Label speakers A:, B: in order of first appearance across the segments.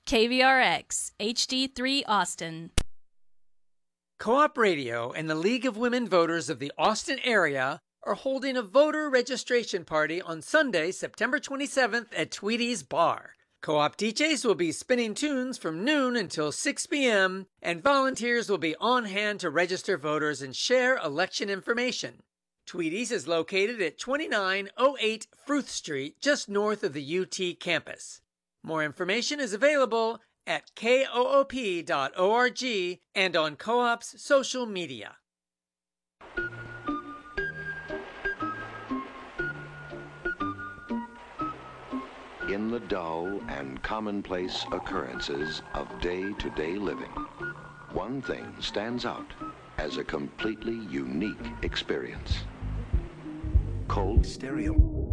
A: KVRX HD3 Austin.
B: Co-op Radio and the League of Women Voters of the Austin area are holding a voter registration party on Sunday, September 27th at Tweedy's Bar. Co-op DJs will be spinning tunes from noon until 6 p.m., and volunteers will be on hand to register voters and share election information. Tweedy's is located at 2908 Fruth Street, just north of the UT campus. More information is available at koop.org and on Co-op's social media.
C: In the dull and commonplace occurrences of day-to-day living, one thing stands out as a completely unique experience. Cold Stereo.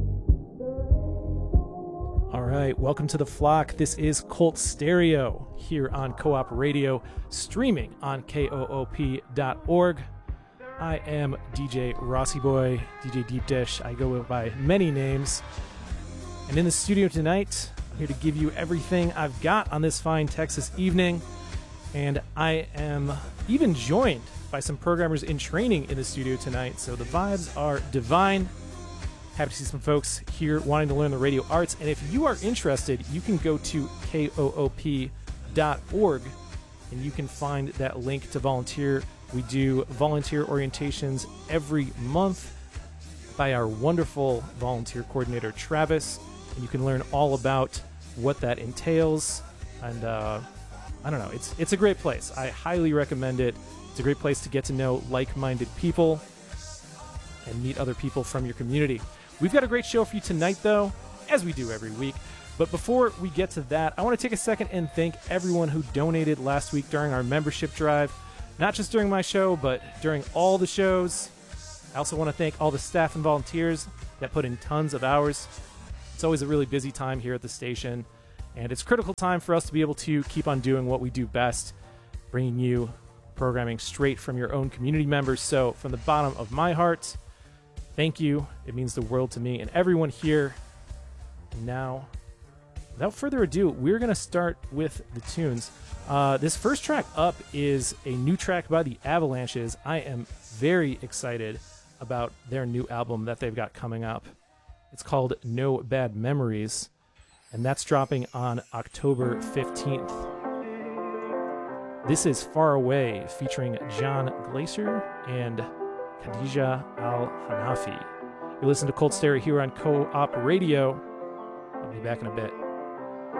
D: All right, welcome to the flock. This is Colt Stereo here on Co-op Radio, streaming on koop.org. I am DJ Rossi Boy, DJ Deep Dish. I go by many names. And in the studio tonight, I'm here to give you everything I've got on this fine Texas evening. And I am even joined by some programmers in training in the studio tonight, so the vibes are divine. Happy to see some folks here wanting to learn the radio arts. And if you are interested, you can go to koop.org and you can find that link to volunteer. We do volunteer orientations every month by our wonderful volunteer coordinator, Travis. And you can learn all about what that entails. And I don't know, it's a great place. I highly recommend it. It's a great place to get to know like-minded people and meet other people from your community. We've got a great show for you tonight, though, as we do every week. But before we get to that, I want to take a second and thank everyone who donated last week during our membership drive. Not just during my show, but during all the shows. I also want to thank all the staff and volunteers that put in tons of hours. It's always a really busy time here at the station, and it's a critical time for us to be able to keep on doing what we do best, bringing you programming straight from your own community members. So from the bottom of my heart, thank you. It means the world to me and everyone here. And now, without further ado, we're going to start with the tunes. This first track up is a new track by the Avalanches. I am very excited about their new album that they've got coming up. It's called No Bad Memories, and that's dropping on October 15th. This is Far Away, featuring John Glaser and Khadija Al-Hanafi. You listen to Colt Stereo here on Co-op Radio. I'll be back in a bit.